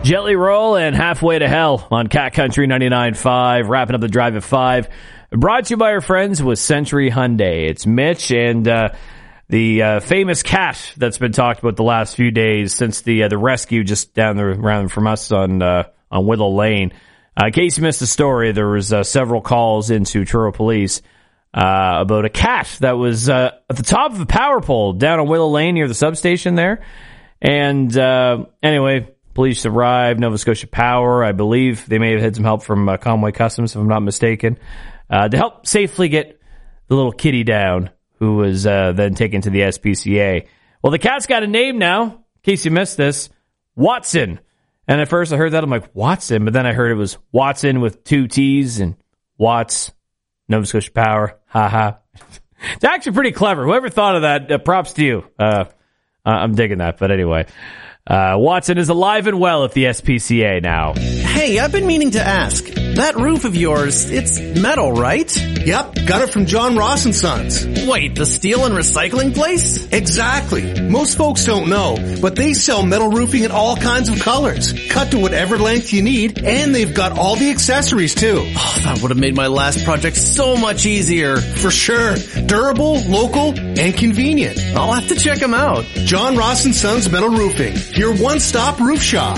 Jelly Roll and Halfway to Hell on Cat Country 99.5. Wrapping up the drive at 5. Brought to you by our friends with Century Hyundai. It's Mitch and the famous cat that's been talked about the last few days since the rescue just down the round from us on Willow Lane. In case you missed the story, there was several calls into Truro Police about a cat that was at the top of a power pole down on Willow Lane near the substation there. And anyway, police arrived, Nova Scotia Power. I believe they may have had some help from Conway Customs, if I'm not mistaken, to help safely get the little kitty down, who was then taken to the SPCA. Well, the cat's got a name now, in case you missed this, Watson. And at first I heard that, I'm like, Watson? But then I heard it was Watson with 2 T's and Watts, Nova Scotia Power. Ha. It's actually pretty clever. Whoever thought of that, props to you. I'm digging that. But anyway, Watson is alive and well at the SPCA now. Hey, I've been meaning to ask. That roof of yours, it's metal, right? Yep, got it from John Ross & Sons. Wait, the steel and recycling place? Exactly. Most folks don't know, but they sell metal roofing in all kinds of colors. Cut to whatever length you need, and they've got all the accessories too. Oh, that would have made my last project so much easier. For sure. Durable, local, and convenient. I'll have to check them out. John Ross & Sons Metal Roofing, your one-stop roof shop.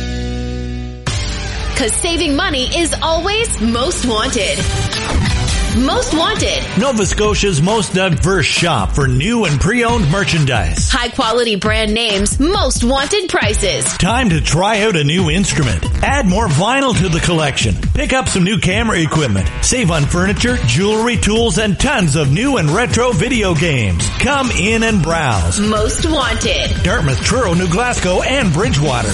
Because saving money is always most wanted. Most Wanted. Nova Scotia's most diverse shop for new and pre-owned merchandise. High quality brand names, most wanted prices. Time to try out a new instrument. Add more vinyl to the collection. Pick up some new camera equipment. Save on furniture, jewelry, tools, and tons of new and retro video games. Come in and browse. Most Wanted. Dartmouth, Truro, New Glasgow, and Bridgewater.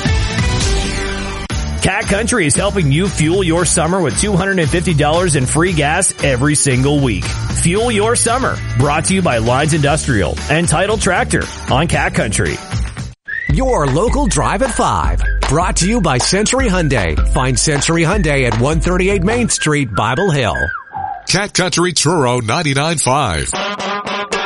Cat Country is helping you fuel your summer with $250 in free gas every single week. Fuel your summer. Brought to you by Lines Industrial and Title Tractor on Cat Country. Your local drive at 5. Brought to you by Century Hyundai. Find Century Hyundai at 138 Main Street, Bible Hill. Cat Country Truro 99.5.